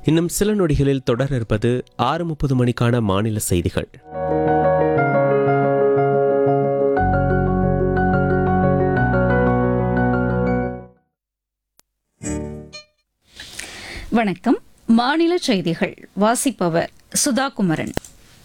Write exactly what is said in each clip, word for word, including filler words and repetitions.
இன்னும் சில நொடிகளில் தொடர் இருப்பது ஆறு முப்பது மணிக்கான மாநில செய்திகள். வணக்கம். மாநில செய்திகள் வாசிப்பவர் சுதா குமரன்.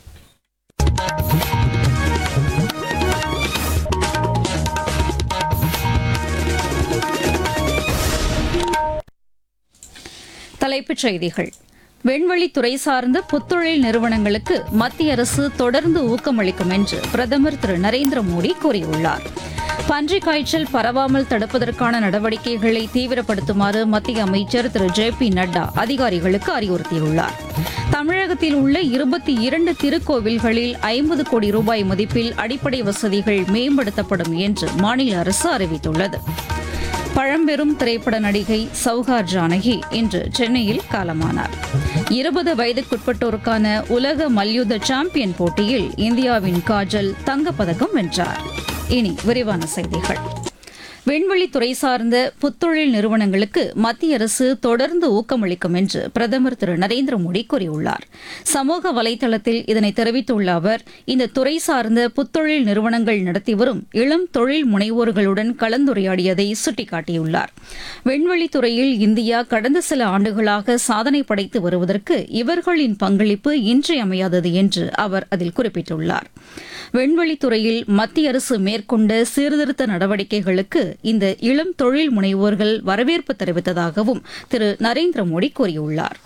தலைப்புச் செய்திகள். விண்வெளித்துறை சார்ந்த புத்தொழில் நிறுவனங்களுக்கு மத்திய அரசு தொடர்ந்து ஊக்கமளிக்கும் என்று பிரதமர் திரு நரேந்திர மோடி கூறியுள்ளார். பன்றிக் காய்ச்சல் பரவாமல் தடுப்பதற்கான நடவடிக்கைகளை தீவிரப்படுத்துமாறு மத்திய அமைச்சர் திரு ஜே பி நட்டா அதிகாரிகளுக்கு அறிவுறுத்தியுள்ளார். தமிழகத்தில் உள்ள இருபத்தி இரண்டு திருக்கோவில்களில் ஐம்பது கோடி ரூபாய் மதிப்பில் அடிப்படை வசதிகள் மேம்படுத்தப்படும் என்று மாநில அரசு அறிவித்துள்ளது. பழம்பெரும் திரைப்பட நடிகை சௌகார் ஜானகி இன்று சென்னையில் காலமானார். இருபது வயதுக்குட்பட்டோருக்கான உலக மல்யுத்த சாம்பியன் போட்டியில் இந்தியாவின் காஜல் தங்கப்பதக்கம் வென்றார். இனி விரிவான செய்திகள். விண்வெளித்துறை சார்ந்த புத்தொழில் நிறுவனங்களுக்கு மத்திய அரசு தொடர்ந்து ஊக்கமளிக்கும் என்று பிரதமர் திரு நரேந்திர மோடி கூறியுள்ளார். சமூக வலைதளத்தில் இதனை தெரிவித்துள்ள அவர், இந்த துறை சார்ந்த புத்தொழில் நிறுவனங்கள் நடத்தி வரும் இளம் தொழில் முனைவோர்களுடன் கலந்துரையாடியதை சுட்டிக்காட்டியுள்ளார். விண்வெளித்துறையில் இந்தியா கடந்த சில ஆண்டுகளாக சாதனை படைத்து வருவதற்கு இவர்களின் பங்களிப்பு இன்றியமையாதது என்று அவர் அதில் குறிப்பிட்டுள்ளார். விண்வெளித்துறையில் மத்திய அரசு மேற்கொண்ட சீர்திருத்த நடவடிக்கைகளுக்கு இந்த இளம் தொழில் முனைவோர்கள் வரவேற்பு தெரிவித்ததாகவும் திரு நரேந்திர மோடி கூறியுள்ளார்.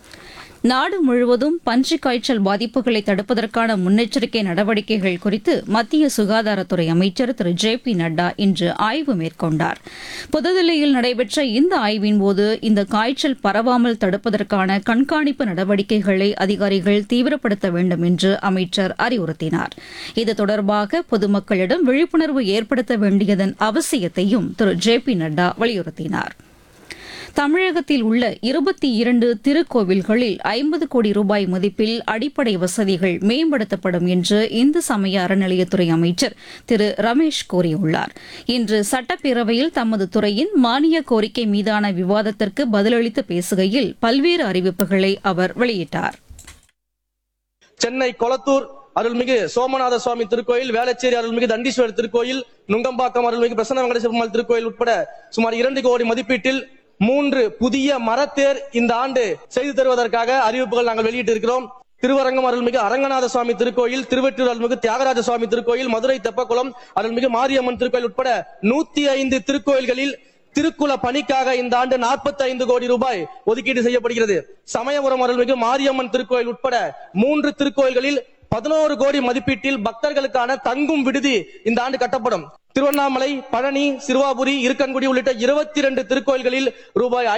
நாடு முழுவதும் பன்றிக் காய்ச்சல் பாதிப்புகளை தடுப்பதற்கான முன்னெச்சரிக்கை நடவடிக்கைகள் குறித்து மத்திய சுகாதாரத்துறை அமைச்சர் திரு ஜே பி நட்டா இன்று ஆய்வு மேற்கொண்டார். புதுதில்லியில் நடைபெற்ற இந்த ஆய்வின்போது இந்த காய்ச்சல் பரவாமல் தடுப்பதற்கான கண்காணிப்பு நடவடிக்கைகளை அதிகாரிகள் தீவிரப்படுத்த வேண்டும் என்று அமைச்சர் அறிவுறுத்தினார். இது தொடர்பாக பொதுமக்களிடம் விழிப்புணர்வு ஏற்படுத்த வேண்டியதன் அவசியத்தையும் திரு ஜே பி நட்டா வலியுறுத்தினார். தமிழகத்தில் உள்ள இருபத்தி இரண்டு திருக்கோவில்களில் ஐம்பது கோடி ரூபாய் மதிப்பில் அடிப்படை வசதிகள் மேம்படுத்தப்படும் என்று இந்து சமய அறநிலையத்துறை அமைச்சர் திரு ரமேஷ் கூறியுள்ளார். இன்று சட்டப்பேரவையில் தமது துறையின் மானிய கோரிக்கை மீதான விவாதத்திற்கு பதிலளித்து பேசுகையில் பல்வேறு அறிவிப்புகளை அவர் வெளியிட்டார். சென்னை கொளத்தூர் அருள்மிகு சோமநாத சுவாமி திருக்கோயில், வேளச்சேரி அருள்மிகு தண்டீஸ்வரர் திருக்கோயில், நுங்கம்பாக்கம் அருள்மிகு பிரசன்ன வெங்கடேஸ்வர பெருமாள் திருக்கோயில் உட்பட சுமார் இரண்டு கோடி மதிப்பீட்டில் மூன்று புதிய மரத்தேர் இந்த ஆண்டு செய்து தருவதற்காக அறிவிப்புகள் நாங்கள் வெளியிட்டு இருக்கிறோம். திருவரங்கம் அருள்மிகு அரங்கநாத சுவாமி திருக்கோயில், திருவெற்றூர் அருள்மிகு தியாகராஜ சுவாமி திருக்கோயில், மதுரை தெப்பக்குளம் அருள்மிகு மாரியம்மன் திருக்கோயில் உட்பட நூத்தி ஐந்து திருக்கோயில்களில் திருக்குல பணிக்காக இந்த ஆண்டு நாற்பத்தி ஐந்து கோடி ரூபாய் ஒதுக்கீடு செய்யப்படுகிறது. சமயபுரம் அருள்மிகு மாரியம்மன் திருக்கோயில் உட்பட மூன்று திருக்கோயில்களில் பதினோரு கோடி மதிப்பீட்டில் பக்தர்களுக்கான தங்கும் விடுதி இந்த ஆண்டு கட்டப்படும். திருவண்ணாமலை, பழனி, சிறுவாபுரி, இருக்கன்குடி உள்ளிட்ட இருபத்தி இரண்டு திருக்கோயில்களில் ரூபாய்